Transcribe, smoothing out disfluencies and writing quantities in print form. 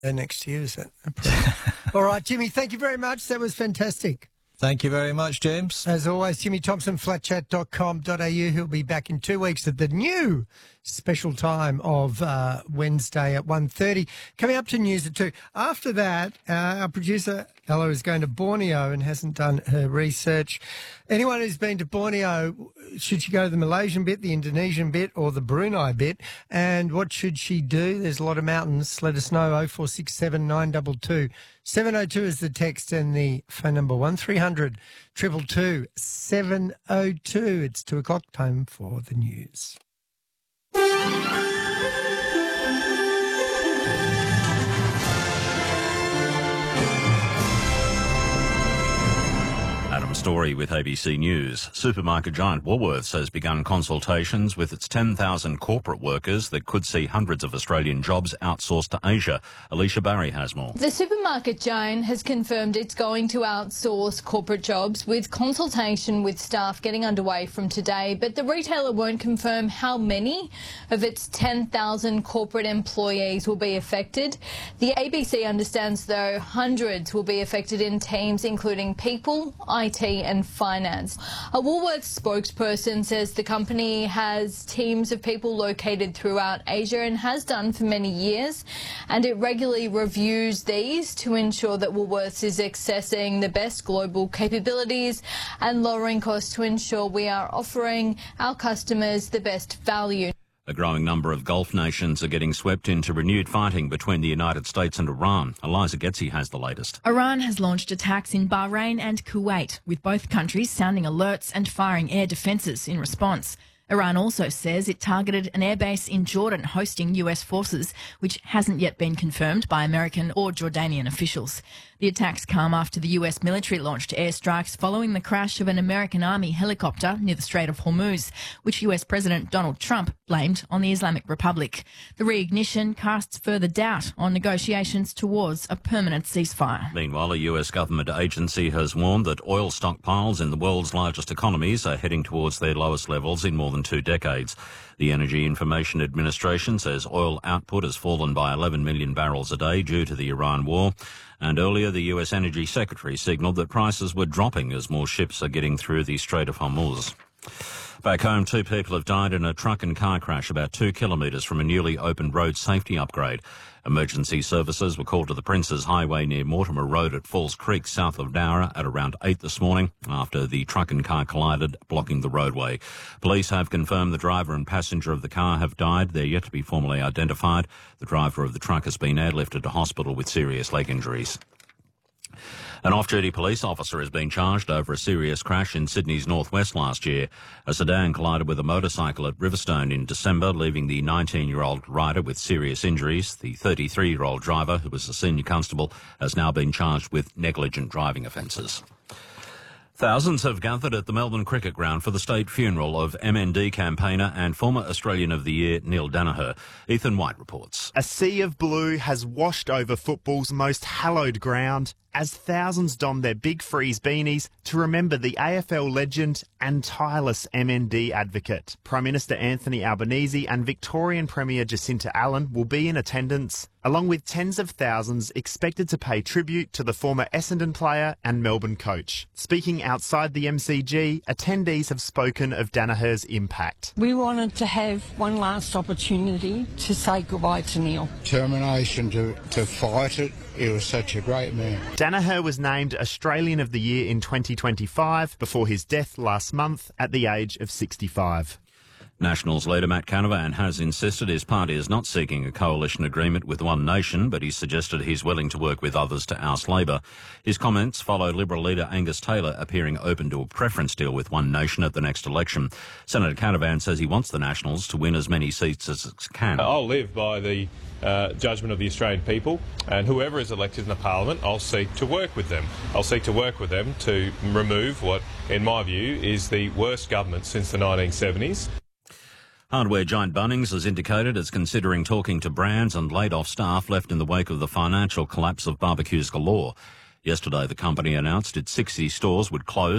They're next to you, is that? All right, Jimmy, thank you very much. That was fantastic. Thank you very much, James. As always, Jimmy Thompson, flatchat.com.au. He'll be back in 2 weeks at the new special time of Wednesday at 1:30. Coming up to news at 2. After that, our producer, Ella, is going to Borneo and hasn't done her research. Anyone who's been to Borneo, should she go to the Malaysian bit, the Indonesian bit or the Brunei bit? And what should she do? There's a lot of mountains. Let us know, 0467 922 702 is the text and the phone number 1300 222 702. It's 2 o'clock, time for the news. Adam Story with ABC News. Supermarket giant Woolworths has begun consultations with its 10,000 corporate workers that could see hundreds of Australian jobs outsourced to Asia. Alicia Barry has more. The supermarket giant has confirmed it's going to outsource corporate jobs, with consultation with staff getting underway from today, but the retailer won't confirm how many of its 10,000 corporate employees will be affected. The ABC understands, though, hundreds will be affected in teams including people, IT and finance. A Woolworths spokesperson says the company has teams of people located throughout Asia and has done for many years, and it regularly reviews these to ensure that Woolworths is accessing the best global capabilities and lowering costs to ensure we are offering our customers the best value. A growing number of Gulf nations are getting swept into renewed fighting between the United States and Iran. Eliza Getzi has the latest. Iran has launched attacks in Bahrain and Kuwait, with both countries sounding alerts and firing air defences in response. Iran also says it targeted an airbase in Jordan hosting US forces, which hasn't yet been confirmed by American or Jordanian officials. The attacks come after the US military launched airstrikes following the crash of an American Army helicopter near the Strait of Hormuz, which US President Donald Trump blamed on the Islamic Republic. The reignition casts further doubt on negotiations towards a permanent ceasefire. Meanwhile, a US government agency has warned that oil stockpiles in the world's largest economies are heading towards their lowest levels in more than 2 decades. The Energy Information Administration says oil output has fallen by 11 million barrels a day due to the Iran war. And earlier, the US Energy Secretary signalled that prices were dropping as more ships are getting through the Strait of Hormuz. Back home, 2 people have died in a truck and car crash about 2 kilometres from a newly opened road safety upgrade. Emergency services were called to the Princes Highway near Mortimer Road at Falls Creek, south of Nowra, at around 8 this morning after the truck and car collided, blocking the roadway. Police have confirmed the driver and passenger of the car have died. They're yet to be formally identified. The driver of the truck has been airlifted to hospital with serious leg injuries. An off-duty police officer has been charged over a serious crash in Sydney's northwest last year. A sedan collided with a motorcycle at Riverstone in December, leaving the 19-year-old rider with serious injuries. The 33-year-old driver, who was a senior constable, has now been charged with negligent driving offences. Thousands have gathered at the Melbourne Cricket Ground for the state funeral of MND campaigner and former Australian of the Year Neil Daniher. Ethan White reports. A sea of blue has washed over football's most hallowed ground as thousands don their big freeze beanies to remember the AFL legend and tireless MND advocate. Prime Minister Anthony Albanese and Victorian Premier Jacinta Allen will be in attendance, along with tens of thousands expected to pay tribute to the former Essendon player and Melbourne coach. Speaking outside the MCG, attendees have spoken of Daniher's impact. We wanted to have one last opportunity to say goodbye to Neil. Determination to fight it. He was such a great man. Daniher was named Australian of the Year in 2025 before his death last month at the age of 65. Nationals leader Matt Canavan has insisted his party is not seeking a coalition agreement with One Nation, but he's suggested he's willing to work with others to oust Labor. His comments follow Liberal leader Angus Taylor appearing open to a preference deal with One Nation at the next election. Senator Canavan says he wants the Nationals to win as many seats as it can. I'll live by the judgment of the Australian people, and whoever is elected in the Parliament, I'll seek to work with them. I'll seek to work with them to remove what, in my view, is the worst government since the 1970s. Hardware giant Bunnings has indicated it's considering talking to brands and laid-off staff left in the wake of the financial collapse of barbecues galore. Yesterday, the company announced its 60 stores would close